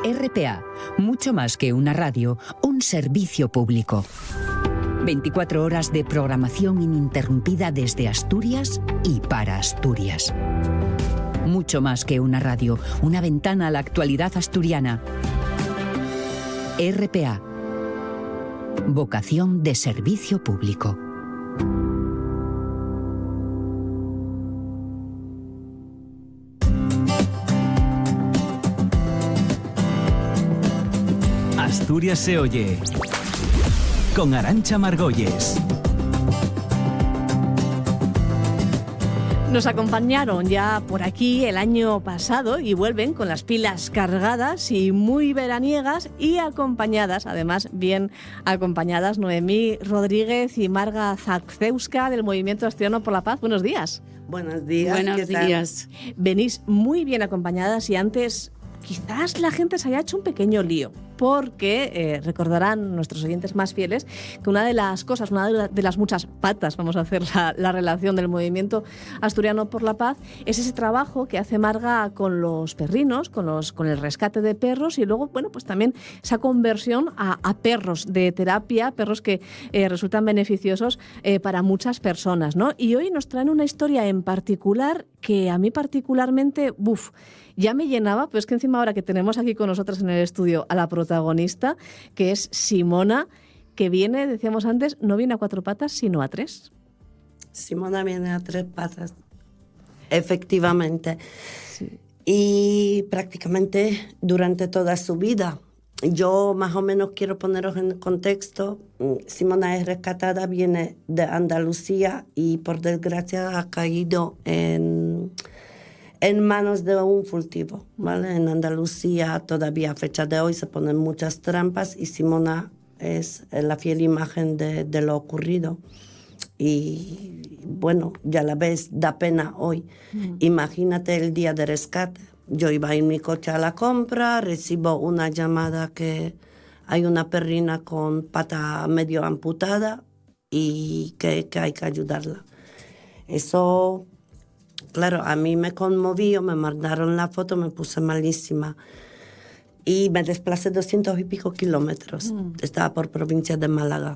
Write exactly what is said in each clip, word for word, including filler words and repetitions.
R P A, mucho más que una radio, un servicio público. veinticuatro horas de programación ininterrumpida desde Asturias y para Asturias. Mucho más que una radio, una ventana a la actualidad asturiana. R P A. Vocación de servicio público. Asturias se oye con Arantxa Margolles. Nos acompañaron ya por aquí el año pasado y vuelven con las pilas cargadas y muy veraniegas y acompañadas, además bien acompañadas, Noemí Rodríguez y Marga Zaczewska del Movimiento Asturiano por la Paz. Buenos días. Buenos días. Buenos días. Venís muy bien acompañadas y antes quizás la gente se haya hecho un pequeño lío, porque eh, recordarán nuestros oyentes más fieles que una de las cosas, una de, la, de las muchas patas, vamos a hacer la, la relación del Movimiento Asturiano por la Paz, es ese trabajo que hace Marga con los perrinos, con, los, con el rescate de perros y luego, bueno, pues también esa conversión a, a perros de terapia, perros que eh, resultan beneficiosos eh, para muchas personas, ¿no? Y hoy nos traen una historia en particular que a mí particularmente, buf, ya me llenaba, pero es que encima ahora que tenemos aquí con nosotras en el estudio a la protagonista, que es Simona, que viene, decíamos antes, no viene a cuatro patas, sino a tres. Simona viene a tres patas, efectivamente. Sí. Y prácticamente durante toda su vida. Yo más o menos quiero poneros en contexto. Simona es rescatada, viene de Andalucía y por desgracia ha caído en... en manos de un furtivo, ¿vale? En Andalucía todavía a fecha de hoy se ponen muchas trampas y Simona es la fiel imagen de, de lo ocurrido. Y bueno, ya la ves, da pena hoy. Mm. Imagínate el día de rescate. Yo iba en mi coche a la compra, recibo una llamada que hay una perrina con pata medio amputada y que, que hay que ayudarla. Eso... Claro, a mí me conmovió, me mandaron la foto, me puse malísima. Y me desplacé doscientos y pico kilómetros. Mm. Estaba por provincia de Málaga.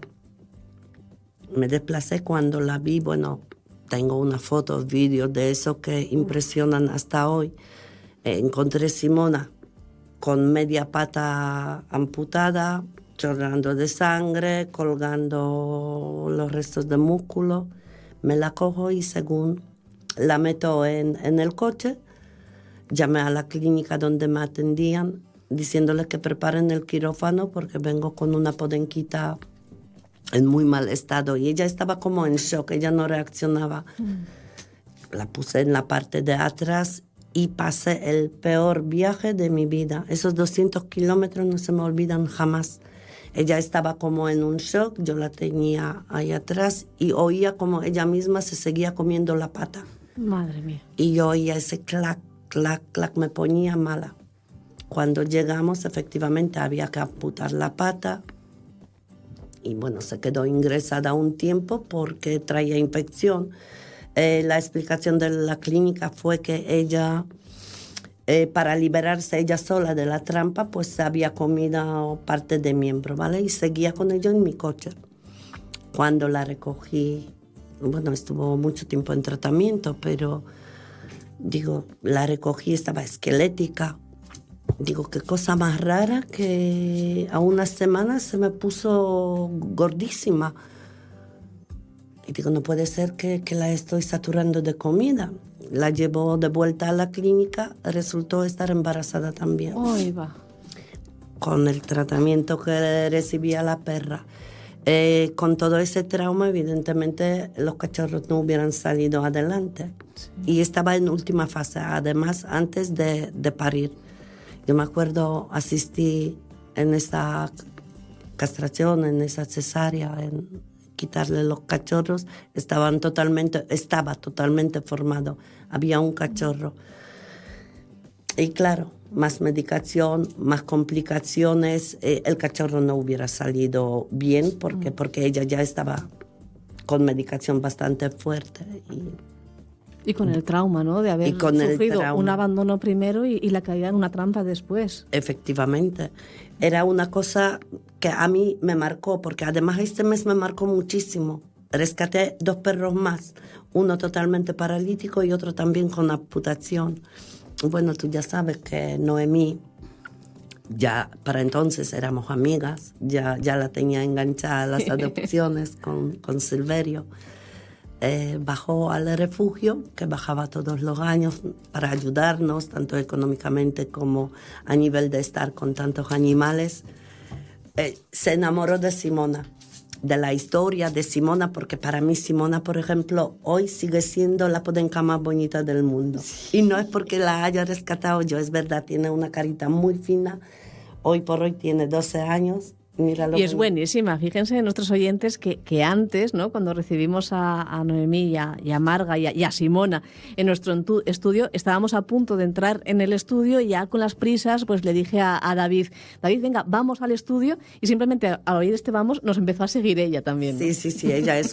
Me desplacé cuando la vi, bueno, tengo unas fotos, vídeos de eso que impresionan hasta hoy. Eh, encontré Simona con media pata amputada, chorreando de sangre, colgando los restos de músculo. Me la cojo y según... la meto en, en el coche, llamé a la clínica donde me atendían, diciéndoles que preparen el quirófano porque vengo con una podenquita en muy mal estado. Y ella estaba como en shock, ella no reaccionaba. Mm. La puse en la parte de atrás y pasé el peor viaje de mi vida. Esos doscientos kilómetros no se me olvidan jamás. Ella estaba como en un shock, yo la tenía ahí atrás y oía como ella misma se seguía comiendo la pata. Madre mía. Y yo oía ese clac, clac, clac, me ponía mala. Cuando llegamos, efectivamente, había que amputar la pata. Y bueno, se quedó ingresada un tiempo porque traía infección. Eh, la explicación de la clínica fue que ella, eh, para liberarse ella sola de la trampa, pues se había comido parte de miembro, ¿vale? Y seguía con ello en mi coche. Cuando la recogí, bueno, estuvo mucho tiempo en tratamiento, pero digo, la recogí, estaba esquelética. Digo, qué cosa más rara que a unas semanas se me puso gordísima. Y digo, no puede ser que, que la estoy saturando de comida. La llevo de vuelta a la clínica, resultó estar embarazada también. ¡Ay, va! Con el tratamiento que recibía la perra. Eh, con todo ese trauma, evidentemente, los cachorros no hubieran salido adelante. Sí. Y estaba en última fase, además, antes de, de parir. Yo me acuerdo, asistí en esa castración, en esa cesárea, en quitarle los cachorros. Estaban totalmente, estaba totalmente formado. Había un cachorro. Y claro, más medicación, más complicaciones. Eh, el cachorro no hubiera salido bien porque, porque ella ya estaba con medicación bastante fuerte. Y Y con el trauma, ¿no? De haber sufrido un abandono primero y, y la caída en una trampa después. Efectivamente. Era una cosa que a mí me marcó, porque además este mes me marcó muchísimo. Rescaté dos perros más, uno totalmente paralítico y otro también con amputación. Bueno, tú ya sabes que Noemí, ya para entonces éramos amigas, ya, ya la tenía enganchada a las adopciones con, con Silverio. Eh, bajó al refugio, que bajaba todos los años para ayudarnos, tanto económicamente como a nivel de estar con tantos animales. Eh, se enamoró de Simona, de la historia de Simona, porque para mí Simona, por ejemplo, hoy sigue siendo la podenca más bonita del mundo. Y no es porque la haya rescatado yo, es verdad, tiene una carita muy fina, hoy por hoy tiene doce años. Míralo. Y es buenísima. Fíjense nuestros oyentes que, que antes, ¿no? Cuando recibimos a, a Noemí y a, y a Marga y a, y a Simona en nuestro entu- estudio, estábamos a punto de entrar en el estudio y ya con las prisas pues le dije a, a David, David, venga, vamos al estudio, y simplemente al oír este vamos nos empezó a seguir ella también, ¿no? Sí, sí, sí, ella es